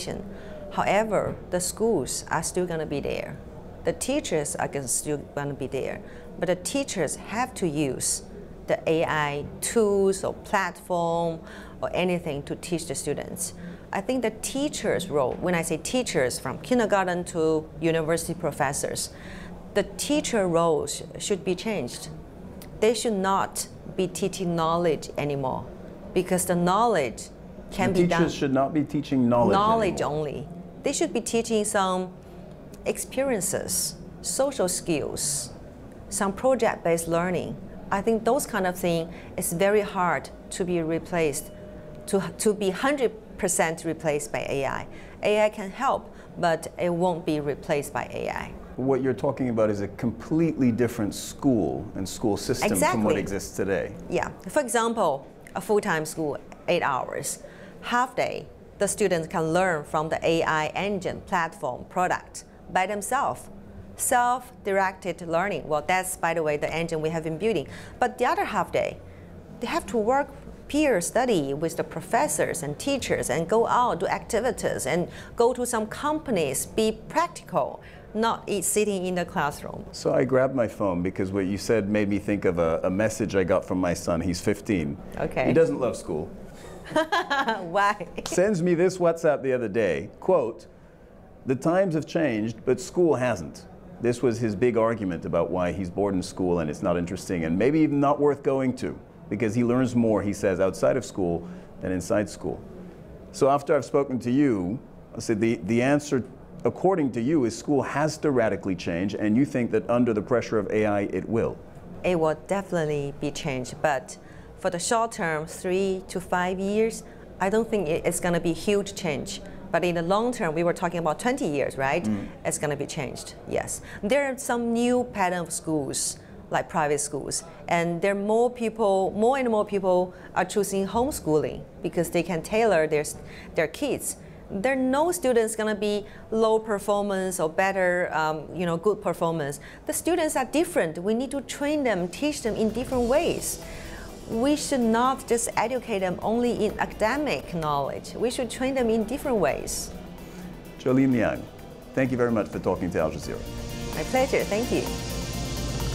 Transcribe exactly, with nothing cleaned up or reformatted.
education. However, the schools are still going to be there. The teachers are still going to be there. But the teachers have to use the A I tools or platform or anything to teach the students. I think the teacher's role, when I say teachers from kindergarten to university professors, the teacher roles should be changed. They should not be teaching knowledge anymore because the knowledge can the be done. Teachers should not be teaching knowledge Knowledge anymore. only. They should be teaching some experiences, social skills, some project-based learning. I think those kind of things is very hard to be replaced, to, to be one hundred percent replaced by A I. A I can help, but it won't be replaced by A I. What you're talking about is a completely different school and school system Exactly. from what exists today. Yeah. For example, a full-time school, eight hours. Half day, the students can learn from the A I engine, platform, product by themselves. Self-directed learning. Well, that's, by the way, the engine we have been building. But the other half day, they have to work peer study with the professors and teachers and go out, do activities, and go to some companies, be practical, not eat, sitting in the classroom. So I grabbed my phone because what you said made me think of a, a message I got from my son. He's fifteen. Okay. He doesn't love school. Why? Sends me this WhatsApp the other day, quote, "The times have changed, but school hasn't." This was his big argument about why he's bored in school and it's not interesting and maybe even not worth going to, because he learns more, he says, outside of school than inside school. So after I've spoken to you, I said the, the answer, according to you, is school has to radically change, and you think that under the pressure of A I, it will. It will definitely be changed, but for the short term, three to five years, I don't think it's going to be huge change. But in the long term, we were talking about twenty years, right? Mm. It's going to be changed, yes. There are some new pattern of schools, like private schools, and there are more people, more and more people are choosing homeschooling because they can tailor their, their kids. There are no students going to be low performance or better, um, you know, good performance. The students are different. We need to train them, teach them in different ways. We should not just educate them only in academic knowledge. We should train them in different ways. Jolene Liang, thank you very much for talking to Al Jazeera. My pleasure. Thank you.